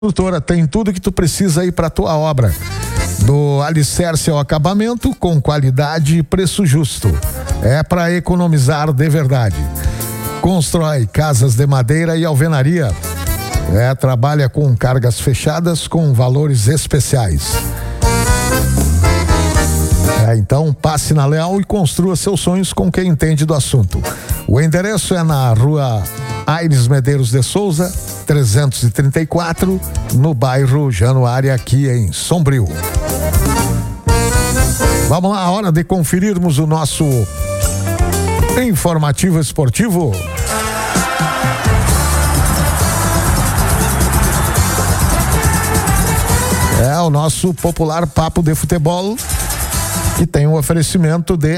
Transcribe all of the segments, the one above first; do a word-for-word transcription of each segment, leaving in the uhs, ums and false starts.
Construtora tem tudo que tu precisa aí para tua obra. Do alicerce ao acabamento, com qualidade e preço justo. É para economizar de verdade. Constrói casas de madeira e alvenaria. É, trabalha com cargas fechadas com valores especiais. É, então passe na Leal e construa seus sonhos com quem entende do assunto. O endereço é na rua Aires Medeiros de Souza, trezentos e trinta e quatro, no bairro Januária, aqui em Sombrio. Vamos lá, hora de conferirmos o nosso informativo esportivo. É o nosso popular papo de futebol, que tem um oferecimento de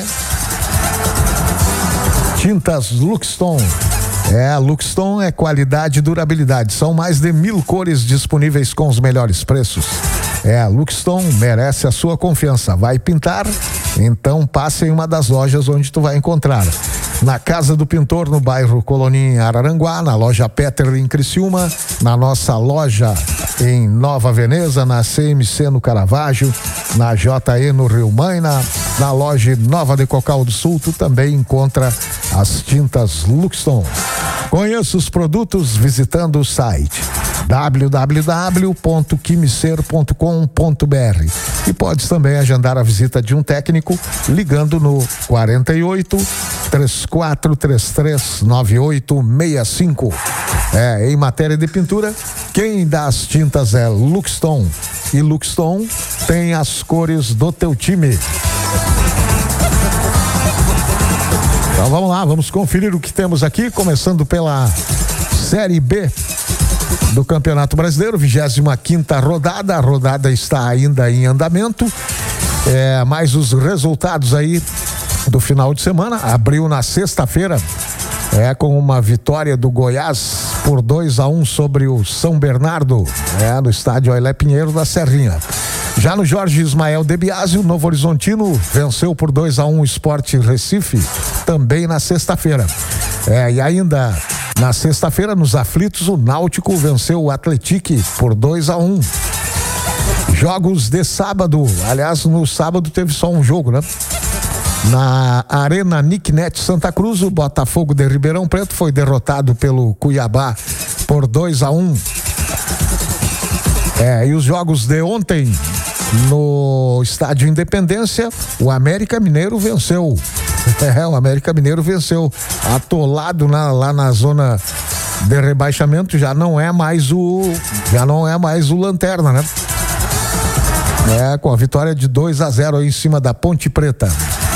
tintas Luxton. É, Luxton é qualidade e durabilidade. São mais de mil cores disponíveis com os melhores preços. É, a Luxton merece a sua confiança. Vai pintar? Então passe em uma das lojas onde tu vai encontrar. Na Casa do Pintor, no bairro Colonim, em Araranguá, na loja Peter em Criciúma, na nossa loja em Nova Veneza, na C M C no Caravaggio, na J E no Rio Maina, na loja Nova de Cocal do Sul, tu também encontra as tintas Luxton. Conheça os produtos visitando o site w w w ponto quimicer ponto com ponto b r e pode também agendar a visita de um técnico ligando no quarenta e oito, trinta e quatro, trinta e três, noventa e oito, sessenta e cinco. É, em matéria de pintura, quem dá as tintas é Luxton, e Luxton tem as cores do teu time. Então vamos lá, vamos conferir o que temos aqui, começando pela Série B do Campeonato Brasileiro, vigésima quinta rodada. A rodada está ainda em andamento. É, mais os resultados aí do final de semana. Abriu na sexta-feira, é, com uma vitória do Goiás por dois a um sobre o São Bernardo, é, no estádio Ailé Pinheiro da Serrinha. Já no Jorge Ismael de Biasi, o Novo Horizontino venceu por dois a um o Sport Recife, também na sexta-feira. É, e ainda na sexta-feira, nos aflitos, o Náutico venceu o Atlético por dois a um. Jogos de sábado, aliás, no sábado teve só um jogo, né? Na Arena Nicknet Santa Cruz, o Botafogo de Ribeirão Preto foi derrotado pelo Cuiabá por dois a um. É, e os jogos de ontem, no Estádio Independência, o América Mineiro venceu. É, o América Mineiro venceu. Atolado na, lá na zona de rebaixamento, já não é mais o. Já não é mais o Lanterna, né? É, com a vitória de dois a zero aí em cima da Ponte Preta.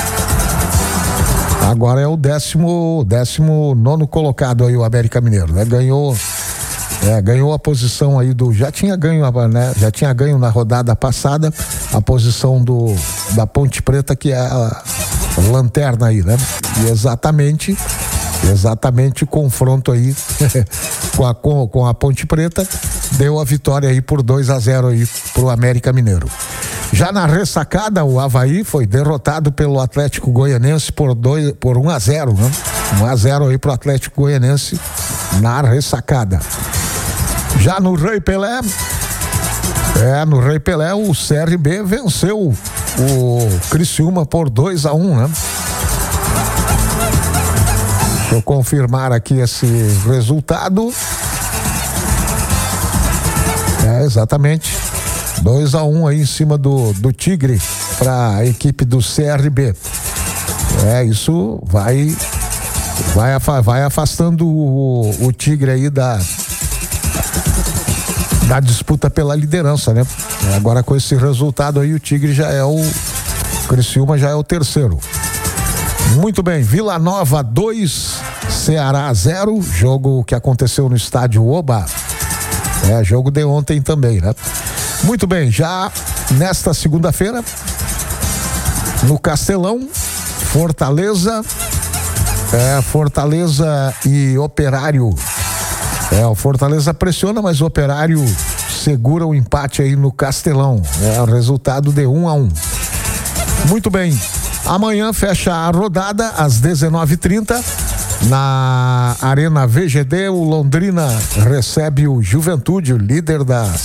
Agora é o décimo, décimo nono colocado aí, o América Mineiro, né? Ganhou. É, ganhou a posição aí do, já tinha ganho, né? Já tinha ganho na rodada passada a posição do da Ponte Preta, que é a, a lanterna aí, né? E exatamente, exatamente o confronto aí com a com, com a Ponte Preta deu a vitória aí por dois a zero aí pro América Mineiro. Já na ressacada, o Avaí foi derrotado pelo Atlético Goianense por dois, por um a zero, né? um a zero aí pro Atlético Goianense na ressacada. Já no Rei Pelé, é, no Rei Pelé, o C R B venceu o Criciúma por dois a um, né? Deixa eu confirmar aqui esse resultado. É, exatamente. dois a um aí em cima do, do Tigre para a equipe do C R B. É, isso vai vai, vai afastando o, o Tigre aí da da disputa pela liderança, né? Agora com esse resultado aí, o Tigre já é o Criciúma já é o terceiro. Muito bem, Vila Nova dois, Ceará zero, jogo que aconteceu no estádio Oba. É, jogo de ontem também, né? Muito bem, já nesta segunda-feira, no Castelão, Fortaleza, é, Fortaleza e Operário. É, o Fortaleza pressiona, mas o Operário segura o empate aí no Castelão. É o resultado de um a um. Muito bem, amanhã fecha a rodada às dezenove e trinta. Na Arena V G D, o Londrina recebe o Juventude, o líder da